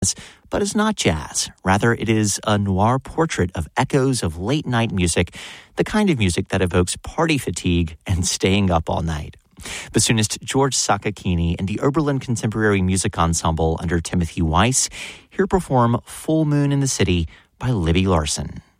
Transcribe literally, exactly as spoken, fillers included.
but is not jazz. Rather, it is a noir portrait of echoes of late-night music, the kind of music that evokes party fatigue and staying up all night. Bassoonist George Sakakini and the Oberlin Contemporary Music Ensemble under Timothy Weiss here perform Full Moon in the City by Libby Larsen.